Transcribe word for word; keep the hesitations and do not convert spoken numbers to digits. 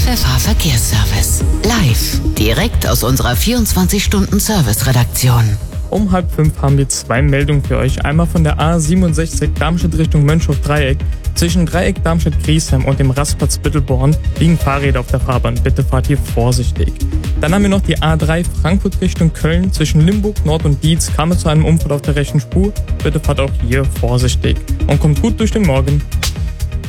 F F H Verkehrsservice. Live, direkt aus unserer vierundzwanzig-Stunden-Service-Redaktion. Um halb fünf haben wir zwei Meldungen für euch. Einmal von der A siebenundsechzig Darmstadt Richtung Mönchhof-Dreieck. Zwischen Dreieck Darmstadt-Griesheim und dem Rastplatz Bittelborn liegen Fahrräder auf der Fahrbahn. Bitte fahrt hier vorsichtig. Dann haben wir noch die A drei Frankfurt Richtung Köln. Zwischen Limburg, Nord und Dietz kam es zu einem Unfall auf der rechten Spur. Bitte fahrt auch hier vorsichtig. Und kommt gut durch den Morgen.